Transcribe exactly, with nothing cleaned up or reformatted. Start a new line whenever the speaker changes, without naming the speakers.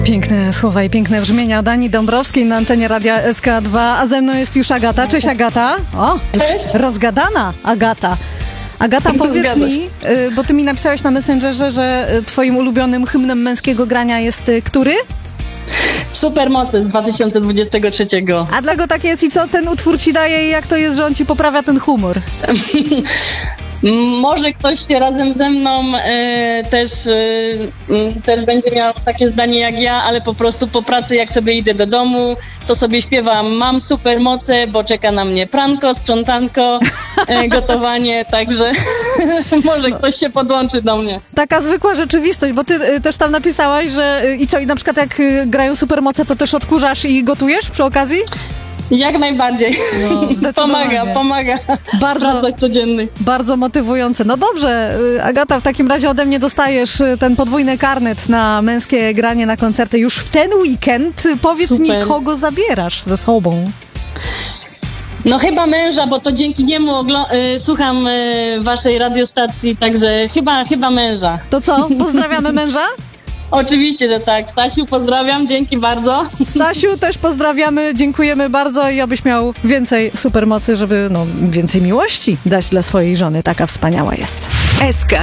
Piękne słowa i piękne brzmienia Dani Dąbrowskiej na antenie Radia S K dwa, a ze mną jest już Agata. Cześć Agata. O,
Cześć.
Rozgadana Agata. Agata, powiedz
Zgadza
mi, y, bo ty mi napisałeś na Messengerze, że y, twoim ulubionym hymnem męskiego grania jest y, który?
Supermoce z dwa tysiące dwudziestego trzeciego.
A dlaczego tak jest i co ten utwór ci daje i jak to jest, że on ci poprawia ten humor?
Może ktoś razem ze mną e, też, e, też będzie miał takie zdanie jak ja, ale po prostu po pracy, jak sobie idę do domu, to sobie śpiewam: mam supermoce, bo czeka na mnie pranko, sprzątanko, e, gotowanie, także może ktoś się podłączy do mnie.
Taka zwykła rzeczywistość, bo ty y, też tam napisałaś, że y, i co, i na przykład jak y, grają supermoce, to też odkurzasz i gotujesz przy okazji?
Jak najbardziej.
No,
pomaga, pomaga
bardzo,
w pracach codziennych.
Bardzo motywujące. No dobrze, y, Agata, w takim razie ode mnie dostajesz y, ten podwójny karnet na męskie granie na koncerty już w ten weekend. Powiedz
Super.
mi, kogo zabierasz ze sobą?
No chyba męża, bo to dzięki niemu oglo- y, słucham y, waszej radiostacji, także chyba, chyba męża.
To co, pozdrawiamy męża?
Oczywiście, że tak. Stasiu, pozdrawiam, dzięki bardzo.
Stasiu, też pozdrawiamy, dziękujemy bardzo i abyś miał więcej supermocy, żeby no, więcej miłości dać dla swojej żony. Taka wspaniała jest.
S K